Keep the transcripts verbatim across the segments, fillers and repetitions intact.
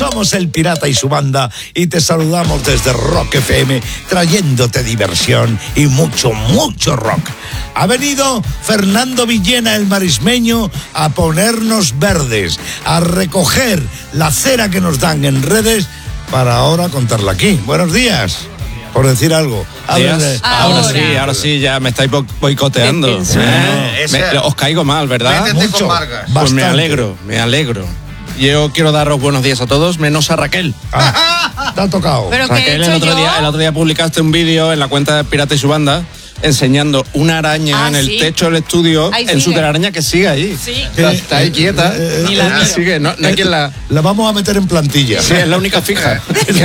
Somos El Pirata y su banda y te saludamos desde Rock F M, trayéndote diversión y mucho, mucho rock. Ha venido Fernando Villena, el marismeño, a ponernos verdes, a recoger la cera que nos dan en redes para ahora contarla aquí. Buenos días. Por decir algo. Ahora, ahora Ahora. sí, ahora sí, ya me estáis bo- boicoteando. Eso. Eh, me- os caigo mal, ¿verdad? Métete Mucho. con Vargas. Pues Bastante. me alegro, me alegro. Yo quiero daros buenos días a todos, menos a Raquel. Ah, te ha tocado. Pero que he Raquel, hecho el otro, yo. día, el otro día publicaste un vídeo en la cuenta de Pirata y su banda enseñando una araña Ah, en el sí. techo del estudio, Ahí en su sigue. telaraña que sigue ahí. Sí. Está, está ahí quieta. Eh, Ni la miro. sigue, no, no hay quien la... La vamos a meter en plantilla. Sí, es la única fija.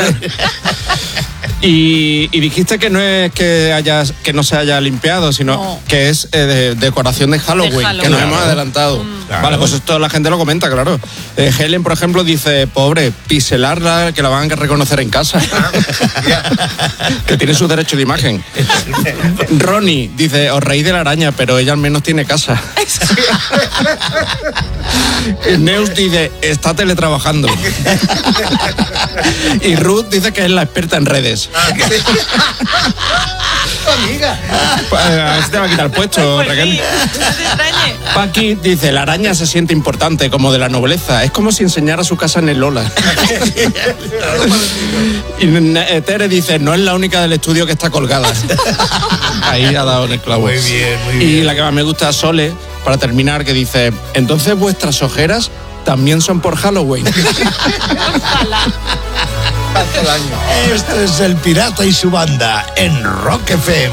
Y, y dijiste que no es que hayas que no se haya limpiado, sino No. que es eh, de decoración de Halloween, De Halloween. que nos Claro. hemos adelantado. Claro. Vale, pues esto la gente lo comenta, claro. Eh, Helen, por ejemplo, dice, pobre, piselarla, que la van a reconocer en casa. Que tiene su derecho de imagen. Ronnie dice, os reís de la araña, pero ella al menos tiene casa. Neus dice, está teletrabajando. Y Ruth dice que es la experta en redes. Amiga. A ver si te va a quitar el puesto, Pues Raquel. sí, no te extrañe. Paqui dice, la araña se siente importante, como de la nobleza. Es como si enseñara su casa en el Lola. Y eh, Tere dice, no es la única del estudio que está colgada. Ahí ha dado en el clavo. Muy bien, muy Y bien. la que más me gusta es Sole, para terminar, que dice, entonces vuestras ojeras también son por Halloween. Ojalá. Tanto daño. Este es El Pirata y su banda en Rock F M.